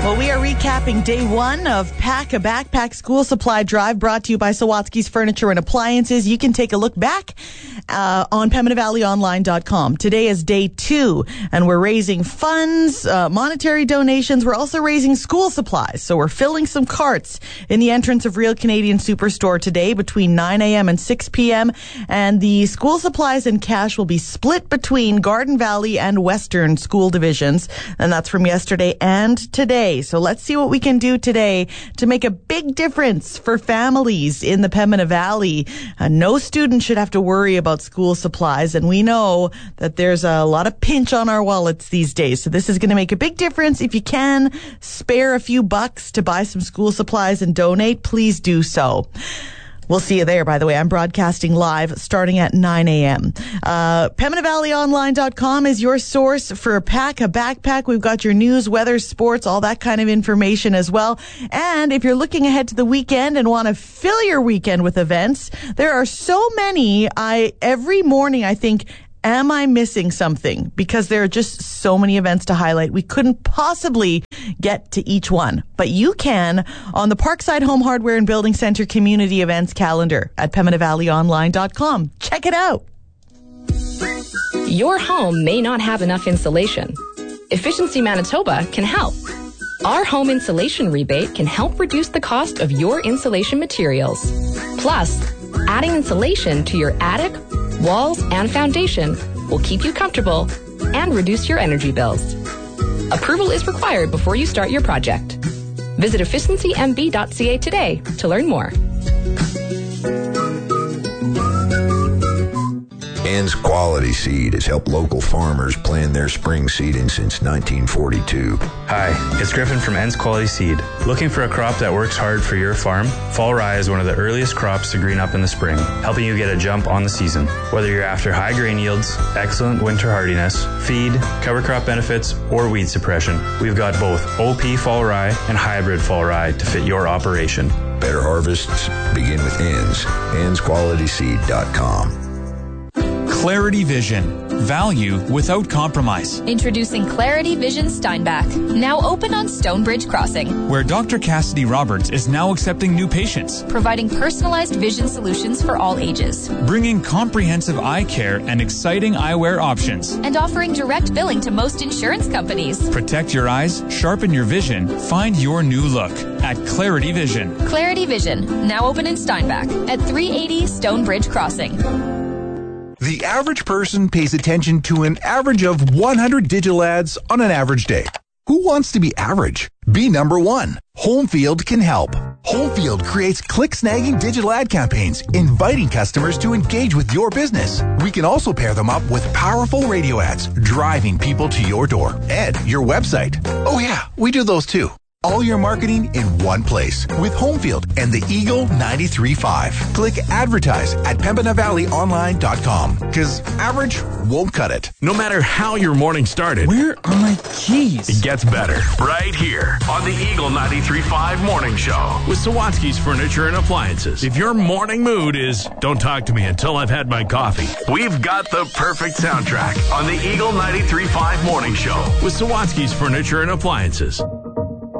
Well, we are recapping day one of Pack a Backpack School Supply Drive, brought to you by Sawatsky's Furniture and Appliances. You can take a look back on PembinaValleyOnline.com. Today is day two, and we're raising funds, monetary donations. We're also raising school supplies. So we're filling some carts in the entrance of Real Canadian Superstore today between 9 a.m. and 6 p.m. And the school supplies and cash will be split between Garden Valley and Western school divisions. And that's from yesterday and today. So let's see what we can do today to make a big difference for families in the Pembina Valley. No student should have to worry about school supplies, and we know that there's a lot of pinch on our wallets these days. So this is going to make a big difference. If you can spare a few bucks to buy some school supplies and donate, please do so. We'll see you there, by the way. I'm broadcasting live starting at 9 a.m. PembinaValleyOnline.com is your source for Pack a Backpack. We've got your news, weather, sports, all that kind of information as well. And if you're looking ahead to the weekend and want to fill your weekend with events, there are so many. Every morning I think, am I missing something? Because there are just so many events to highlight. We couldn't possibly get to each one, but you can on the Parkside Home Hardware and Building Center community events calendar at PembinaValleyOnline.com. Check it out. Your home may not have enough insulation. Efficiency Manitoba can help. Our home insulation rebate can help reduce the cost of your insulation materials. Plus, adding insulation to your attic, walls, and foundation will keep you comfortable and reduce your energy bills. Approval is required before you start your project. Visit efficiencymb.ca today to learn more. Ann's Quality Seed has helped local farmers plan their spring seeding since 1942. Hi, it's Griffin from Ann's Quality Seed. Looking for a crop that works hard for your farm? Fall rye is one of the earliest crops to green up in the spring, helping you get a jump on the season. Whether you're after high grain yields, excellent winter hardiness, feed, cover crop benefits, or weed suppression, we've got both OP fall rye and hybrid fall rye to fit your operation. Better harvests begin with Ann's. Ann'sQualitySeed.com. Clarity Vision. Value without compromise. Introducing Clarity Vision Steinbach. Now open on Stonebridge Crossing. Where Dr. Cassidy Roberts is now accepting new patients. Providing personalized vision solutions for all ages. Bringing comprehensive eye care and exciting eyewear options. And offering direct billing to most insurance companies. Protect your eyes, sharpen your vision, find your new look at Clarity Vision. Clarity Vision. Now open in Steinbach at 380 Stonebridge Crossing. The average person pays attention to an average of 100 digital ads on an average day. Who wants to be average? Be number one. Homefield can help. Homefield creates click-snagging digital ad campaigns, inviting customers to engage with your business. We can also pair them up with powerful radio ads, driving people to your door and your website. Oh yeah, we do those too. All your marketing in one place with Homefield and the Eagle 93.5. Click advertise at PembinaValleyOnline.com because average won't cut it. No matter how your morning started, Where are my keys? it gets better right here on the Eagle 93.5 Morning Show with Sawatsky's Furniture and Appliances. If your morning mood is, don't talk to me until I've had my coffee, we've got the perfect soundtrack on the Eagle 93.5 Morning Show with Sawatsky's Furniture and Appliances.